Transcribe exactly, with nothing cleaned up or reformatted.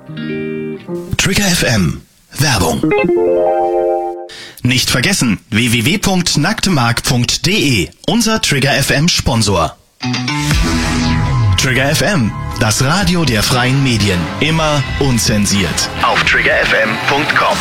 Trigger F M. Werbung. Nicht vergessen, w w w punkt nacktmark punkt d e, unser Trigger F M Sponsor. Trigger F M, das Radio der freien Medien. Immer unzensiert. Auf trigger f m punkt com.